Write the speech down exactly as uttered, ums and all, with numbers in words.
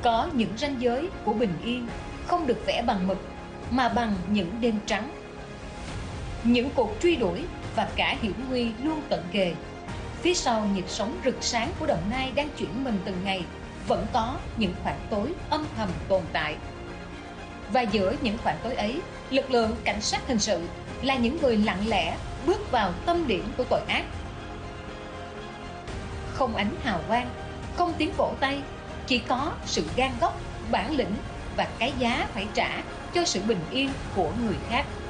Có những ranh giới của bình yên không được vẽ bằng mực mà bằng những đêm trắng. Những cuộc truy đuổi và cả hiểm nguy luôn cận kề. Phía sau nhịp sống rực sáng của Đồng Nai đang chuyển mình từng ngày, vẫn có những khoảng tối âm thầm tồn tại. Và giữa những khoảng tối ấy, lực lượng cảnh sát hình sự là những người lặng lẽ bước vào tâm điểm của tội ác. Không ánh hào quang, không tiếng vỗ tay, chỉ có sự gan góc, bản lĩnh và cái giá phải trả cho sự bình yên của người khác.